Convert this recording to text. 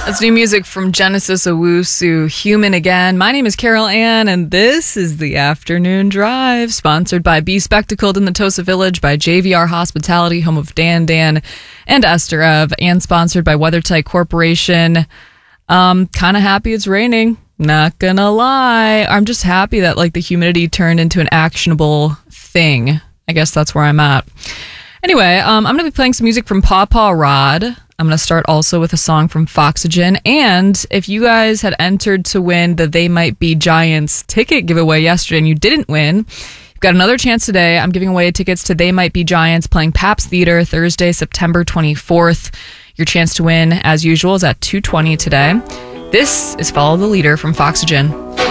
That's new music from Genesis Owusu, Human Again. My name is Carol Ann, and this is the Afternoon Drive, sponsored by Be Spectacled in the Tosa Village, by JVR Hospitality, home of Dan and Esther Ev, and sponsored by WeatherTight Corporation. Kind of happy it's raining, not gonna lie. I'm just happy that the humidity turned into an actionable thing. I guess that's where I'm at. Anyway, I'm going to be playing some music from Paw Paw Rod. I'm going to start also with a song from Foxygen. And if you guys had entered to win the They Might Be Giants ticket giveaway yesterday and you didn't win, you've got another chance today. I'm giving away tickets to They Might Be Giants playing Pabst Theater Thursday, September 24th. Your chance to win, as usual, is at 2:20 today. This is Follow the Leader from Foxygen.